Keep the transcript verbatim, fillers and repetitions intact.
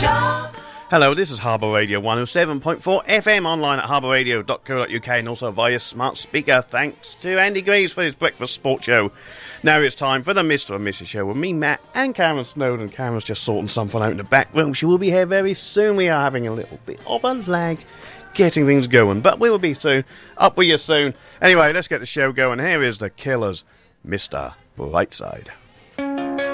Hello, this is Harbour Radio one oh seven point four F M, online at harbour radio dot co dot uk and also via smart speaker. Thanks to Andy Greaves for his breakfast sport show. Now it's time for the Mister and Missus Show with me, Matt, and Karen Snowden. Karen's just sorting something out in the back room. She will be here very soon. We are having a little bit of a lag getting things going, but we will be soon. Up with you soon. Anyway, let's get the show going. Here is the Killers, Mister Brightside.